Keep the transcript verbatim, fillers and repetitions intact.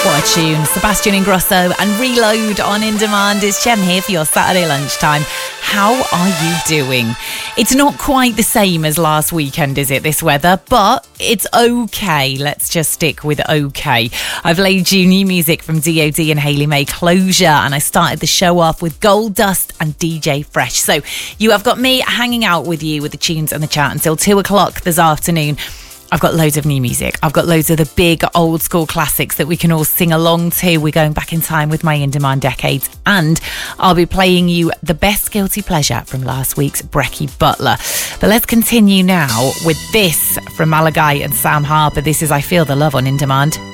What a tune. Sebastian Ingrosso and Reload on In Demand. It's Jem here for your Saturday lunchtime. How are you doing? It's not quite the same as last weekend, is it, this weather? But it's okay. Let's just stick with okay. I've laid you new music from D O D and Hayley May, Closure, and I started the show off with Gold Dust and D J Fresh. So you have got me hanging out with you with the tunes and the chat until two o'clock this afternoon. I've got loads of new music. I've got loads of the big old school classics that we can all sing along to. We're going back in time with my In Demand decades. And I'll be playing you the best guilty pleasure from last week's Brecky Butler. But let's continue now with this from Malagai and Sam Harper. This is I Feel the Love on In Demand.